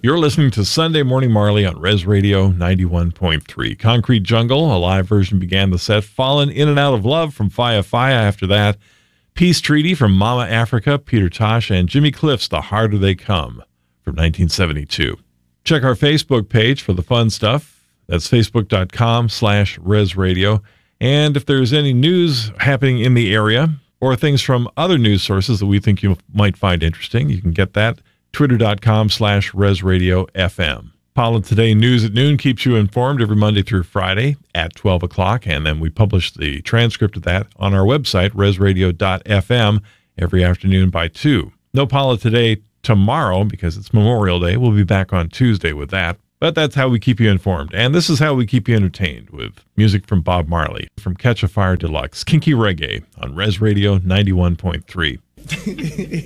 You're listening to Sunday Morning Marley on Res Radio 91.3. Concrete Jungle, a live version, began the set. Fallen In and Out of Love from Faya Faya after that. Peace Treaty from Mama Africa, Peter Tosh, and Jimmy Cliff's The Harder They Come from 1972. Check our Facebook page for the fun stuff. That's facebook.com/resradio. And if there's any news happening in the area or things from other news sources that we think you might find interesting, you can get that. Twitter.com/ResRadioFM. Paula Today News at Noon keeps you informed every Monday through Friday at 12 o'clock, and then we publish the transcript of that on our website, resradio.fm, every afternoon by 2. No Paula Today tomorrow because it's Memorial Day. We'll be back on Tuesday with that. But that's how we keep you informed. And this is how we keep you entertained with music from Bob Marley, from Catch a Fire Deluxe, Kinky Reggae on Res Radio 91.3.